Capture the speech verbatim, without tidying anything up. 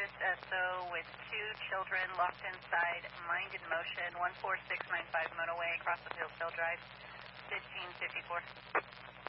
Service S O with two children locked inside, mind in motion, one four six nine five Motorway, across the Hillsdale Drive, fifteen fifty-four.